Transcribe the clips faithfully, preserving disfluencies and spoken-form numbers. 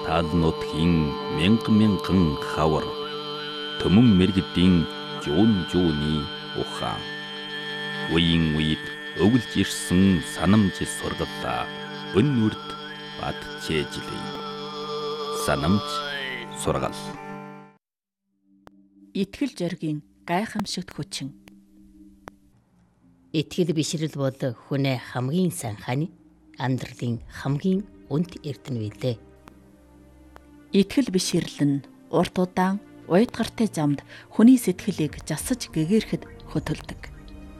таалнуудын мянган мянган хавар төмөн мэрэгдийн жуун жууны ухаан үеийн үед өвлж ирсэн санамж сургалаа өнүрд батчээжлээ. Санамж сургал. Итгэл зоригийн гайхамшигт хүчин. Итгэл бишрэл бол хүнээ хамгийн сайн хань, амьдралын хамгийн үнэт эрдэнэ билээ. Итгэл бишрэл нь урт удаан уйтгартай замд хүний сэтгэлийг засаж гэгээрэхэд хөтөлдөг.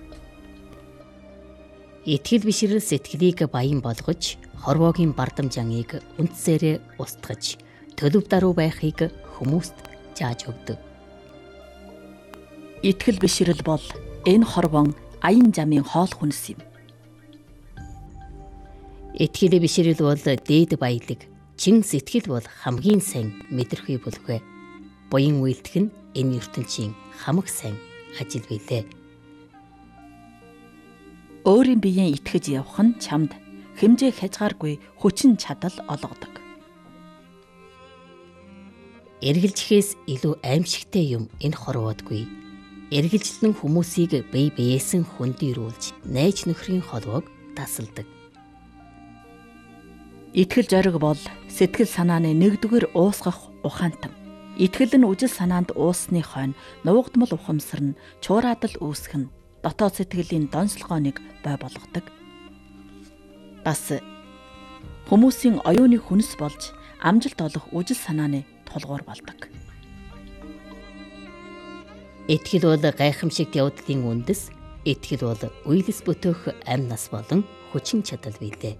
Итгэл бишрэл сэтгэлийг баян болгож, хорвоогийн бардам жаныг үндсээрээ устгаж, төлөв даруй байхыг хүмүүст зааж өгдөг. Итгэл бишрэл бол энэ хорвон аян замын хоол хүнс юм. Итгэл бишрэл бол дээд баялаг, чин сэтгэл бол хамгийн сайн мэдрэхүй бүлгээ. Буян үйлдэх нь энэ ертөнцийн хамаг сайн ажил билээ. Өөрийн биеийн итгэж явах нь чамд хэмжээ хязгааргүй хүчин чадал олгодог. Эргэлжихээс илүү аимшигтай юм энэ хорвоодгүй. Эргэлжлэн хүмүүсийг бие биеэсэн хүндийрүүлж найз нөхрийн холбоог тасалдаг. Итгэл зориг бол сэтгэл санааны нэгдүгээр уусгах ухаантан. Итгэл нь үжил санаанд уусны хойно нуугдмал ухамсар нь чуураадал үүсгэн дотоод сэтгэлийн донслогооныг бой болгодог. Бас хүмүүсийн оюуны хүнс болж амжилт олох үжил санааны тулгуур болдог. Итгэл бол гайхамшигт явдлын үндэс. Итгэл бол уйлс бүтөөх амь нас болон хүчин чадал билээ.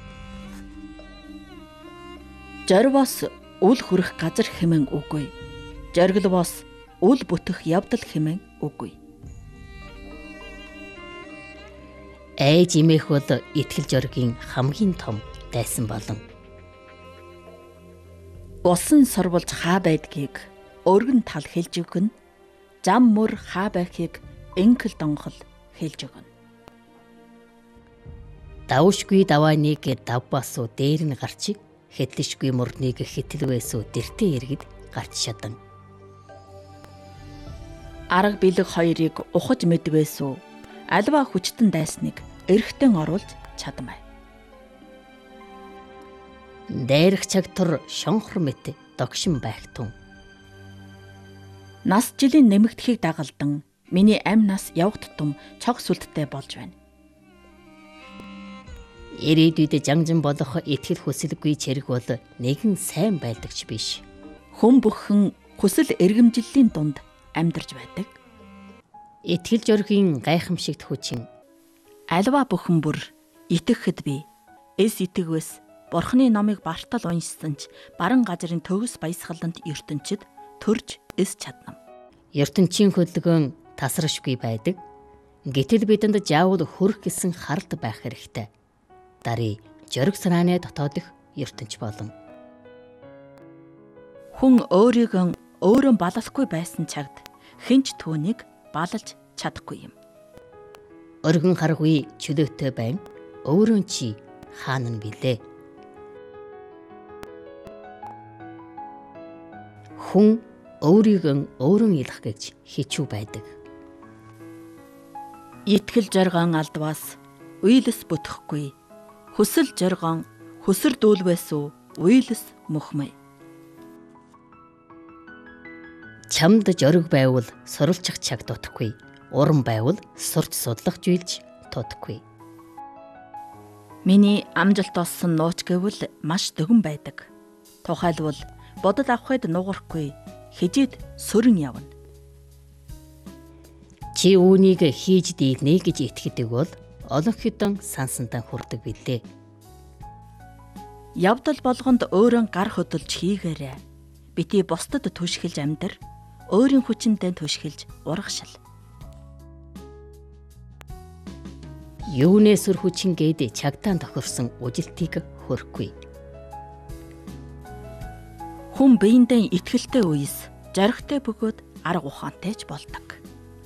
Зорвоос үл хүрэх газар хэмээн үгүй. Зоригловоос үл бүтэх явдал хэмээн үгүй. Айж имэх бол итгэл зоригийн хамгийн том дайсан болон. Усан сурвалж хаа байдгийг өргөн тал хэлж өгнө. Зам мөр хаа байхыг энкэл донгол хэлж өгнө. Давшгүй давааныг давбасуу дээр нь гарч, хэтлэшгүй мөрнийг хэтэлвэсүү дэртэ иргэд гарч шадан. Арга билэг хоёрыг ухаж мэдвэсүү альва хүчтэн дайсныг эргэтэн оруулж чадмай. Дайрах чагтур шонхор мэт догшин байхтун. Нас жилийн нэмэгдэхийг дагалдан миний амь нас явх тутам цог сүлттэй болж байна. Ирээдүйд жанжин болох итгэл хүсэлгүй чирэг бол нэгэн сайн байлдагч биш. Хүн бүхэн хүсэл эргэмжлэлийн дунд амьдарч байдаг. Итгэл зоригийн гайхамшигт хүчин. Альва бүхэн бүр итгэхэд би эс итгэвэс Бурхны номыг бартал уншсан ч баран газрын төгс баясгалант ертөнчид төрж эс чаднам. ертөнцийн хөдөлгөөн тасрашгүй байдаг. Гэтэл бидэнд заавал хүрх гэсэн харалт байх хэрэгтэй. Дарий зориг санааны дотоодох ертөнц болон. Хүн өөрийгөө өөрөө балалхгүй байсан чагт хинч түүнийг балалж чадахгүй юм. Өргөн харгүй чөлөөтэй байн өөрөө чи хаана нь билээ. Хүн өөрийгөө өөрөө илах гэж хичүү байдаг. Итгэл зоргон алдваас уйлс бүтэхгүй. Хүсэл зоргон хүсэр дүүлвэсүү уйлс мөхмэй. Чамд зориг байвал суралцах чаг дутхгүй. Уран байвал сурч судлах зүйлж тутхгүй. Миний амжилт олсон нууц гэвэл маш дөгөн байдаг. Тухайлбал бодол авахд нугарахгүй хижид сөрөн явна. Чи үүнийг хийж дийлнэ гэж итгэдэг бол олон хэдэн сансантай хүрдэг билээ. Явдал болгонд өөрөө гар хөдөлж хийгээрэй. Бити бусдад түшгэлж амьдар, өөрийн хүчиндээ түшгэлж ургашил. Юунээс өр хүчингээд чагтаан тохирсон ужилтыг хөрөхгүй. Хүн биендээ итгэлтэй үес, зоригтой бөгөөд арга ухаантайч болдог.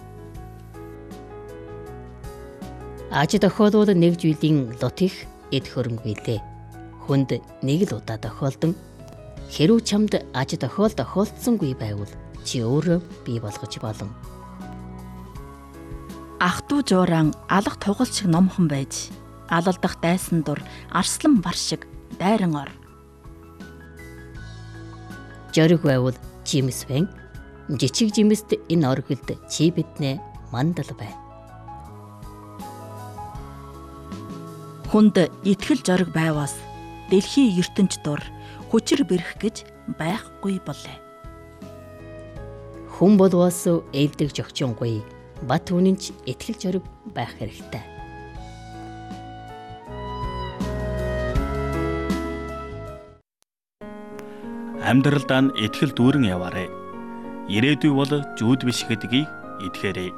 Аж тохиолдол нэг жилийн лут их эд хөрөнгө билээ. Хүнд нэг л удаа тохиолдон Хэрүү чамд аж тохиол тохиолдсонгүй байвал чи өөрөө бий болгож болно. Ах トゥ жууран алах тугал шиг номхон байж, алалдах дайсан дур арслан бар шиг дайран ор. Жориг байвал жимс бэн. Жичиг жимст энэ оргилд чи биднээ мандал бай. Хүнд итгэл жориг байваас дэлхийн ертөнц дур хүчээр бэрх гэж байхгүй болээ. Хүн болвоос ээлдэг жогчонгүй бат үнэн ч итгэл жориг байх хэрэгтэй. Амьдралдаа нь итгэл дүүрэн яваарэ. Ирээдүй бол жүүд биш гэдгийг итгээрэй.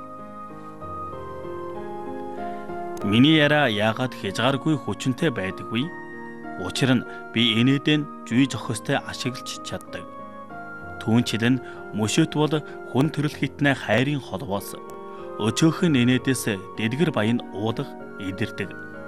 Миний яриа яагаад хязгааргүй хүчнтэй байдаггүй? Учир нь би энэдэн зүй зохистой ашиглаж чаддаг. Түүнчлэн мөшөт бол хүн төрөл хитнэ хайрын холбоос өчөөхөн энэдээс дэдгэр баян уудах идэрдэг.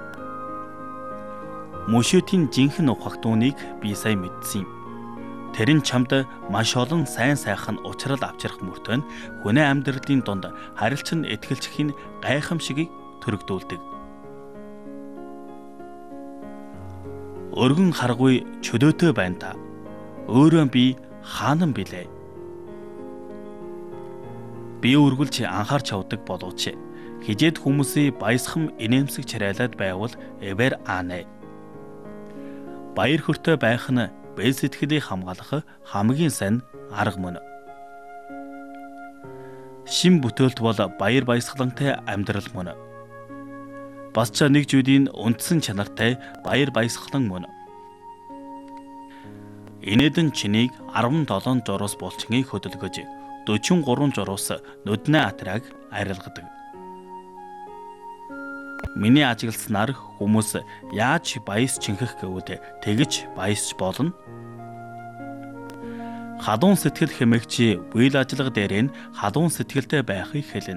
Мөшөтийн жинхэнэ ухагтууныг би сайн мэдсэн юм. Тэр нь чамд маш олон сайн сайхан уучрал авчрах мөртөө нь хүнээ амьдралын донд харилцан этгэлжихийн гайхамшигыг төрөгдүүлдэг. Өргөн харгүй чөлөөтэй байна та. Өөрөө би хаанан билээ? Би үргэлж анхаарч явдаг боловч хижээд хүмүүсийн баясгам инээмсэг чарайлаад байвал эвэр аанэ. Баяр хүртэй байх нь бэл сэтгэлийг хамгаалах хамгийн сайн арга мөн. Шин бүтээлт бол баяр баясгалантай амьдрал мөн. Бас ч нэг зүйлийн үндсэн чанартай баяр баясгалан мөн. Энэдэн чинийг арван долоон жороос булчингийг хөдөлгөж дөрвөн гурван жороос нүднээ атраг арилгадаг. Миний ажигласнаар хүмүүс яаж баяс чинхэх гэвэл тэгж баясч болно. Халуун сэтгэл хэмээгчи үйл ажиллагаа дээр нь халуун сэтгэлтэй байхыг хэлнэ.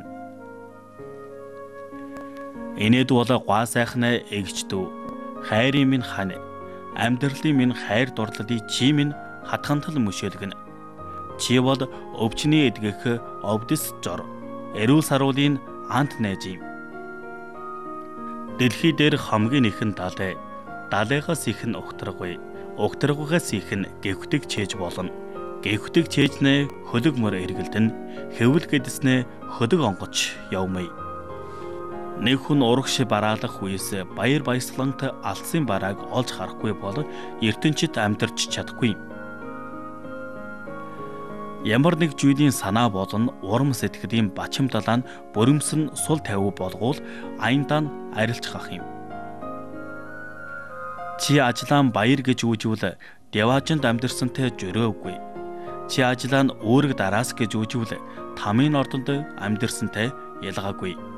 Энэд бол гуа сайхнаа эгчдүү, хайрын минь хань, амьдралын минь хайр дурлалыг чи минь хатгантал мөшөөлгөн. Чи бол өвчний эдгэх овдис жор, эрүүл саруулын ант найж юм. Дэлхий дээр хамгийн ихэн далай, далайгаас их нь угтраггүй, угтраггүйгээс их нь гэвтэг чээж болно. Гэвтэг чээжнээ хөлөг мөр эргэлдэн, хэвэл гэдэснээ хөдөг онгоч явмай. Нэг хүн урагш бараалах үес баяр баясгалант алдсан барааг олж харахгүй бол ертөнцид амьдарч чадахгүй. Ямар нэг зүйлийн санаа болон урам сэтгэлийн бачим далаа нь бүрэмсэн сул тавиу болгоул аяндаа нь арилж хах юм. Чи ажлаан баяр гэж үүжвэл деважинд амьдарсантай жөрөөгүй. Чи ажлаа нь үүрэг дараас гэж үүжвэл тамийн ордонд амьдарсантай ялгаагүй.